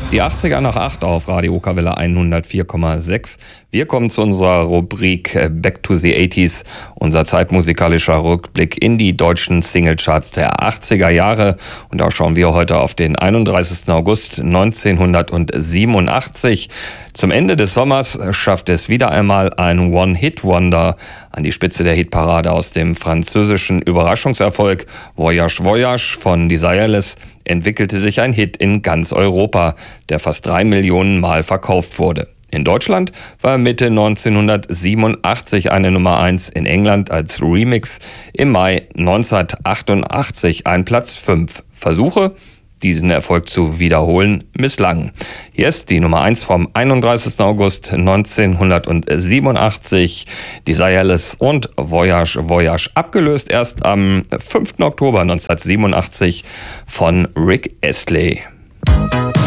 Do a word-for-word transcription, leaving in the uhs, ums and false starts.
Die achtziger nach acht auf Radio Okerwelle hundertvier Komma sechs. Wir kommen zu unserer Rubrik Back to the eighties, unser zeitmusikalischer Rückblick in die deutschen Singlecharts der achtziger Jahre. Und da schauen wir heute auf den einunddreißigsten August neunzehnhundertsiebenundachtzig. Zum Ende des Sommers schafft es wieder einmal ein One-Hit-Wonder an die Spitze der Hitparade. Aus dem französischen Überraschungserfolg Voyage Voyage von Desireless entwickelte sich ein Hit in ganz Europa, der fast drei Millionen Mal verkauft wurde. In Deutschland war Mitte neunzehnhundertsiebenundachtzig eine Nummer eins, in England als Remix im Mai neunzehnhundertachtundachtzig ein Platz fünf. Versuche, diesen Erfolg zu wiederholen, misslangen. Hier ist die Nummer eins vom einunddreißigsten August neunzehnhundertsiebenundachtzig, Desireless und Voyage Voyage, abgelöst erst am fünften Oktober neunzehnhundertsiebenundachtzig von Rick Astley.